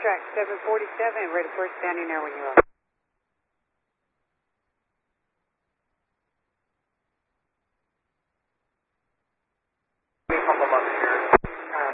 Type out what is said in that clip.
track 747, ready for standing there when you are.